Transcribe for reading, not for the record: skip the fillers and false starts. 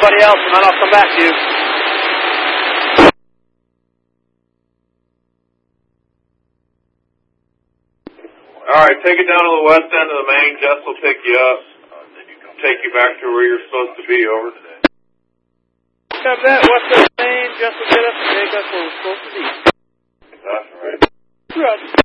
anybody else, and then I'll come back to you. All right, take it down to the west end of the main. Jess will pick you up. Take you back to where you're supposed to be, over. Got that, west end of the main, Jess will get us and take us where we're supposed to be. That's right. Roger.